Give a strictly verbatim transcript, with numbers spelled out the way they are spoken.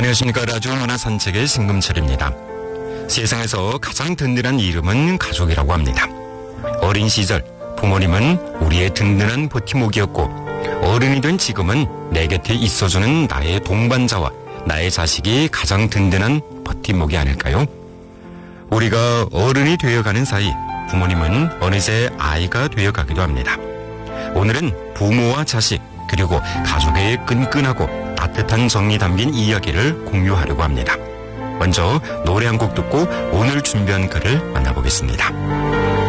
안녕하십니까. 라디오 문화산책의 신금철입니다. 세상에서 가장 든든한 이름은 가족이라고 합니다. 어린 시절 부모님은 우리의 든든한 버팀목이었고, 어른이 된 지금은 내 곁에 있어주는 나의 동반자와 나의 자식이 가장 든든한 버팀목이 아닐까요? 우리가 어른이 되어가는 사이 부모님은 어느새 아이가 되어가기도 합니다. 오늘은 부모와 자식 그리고 가족의 끈끈하고 따뜻한 정이 담긴 이야기를 공유하려고 합니다. 먼저 노래 한 곡 듣고 오늘 준비한 글을 만나보겠습니다.